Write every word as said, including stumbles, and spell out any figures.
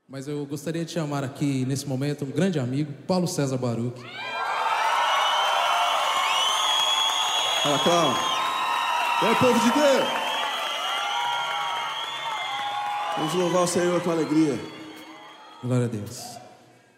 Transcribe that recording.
Mas eu gostaria de chamar aqui, nesse momento, um grande amigo, Paulo César Baruch. Fala, Cláudio. E aí, povo de Deus? Vamos louvar o Senhor com alegria. Glória a Deus.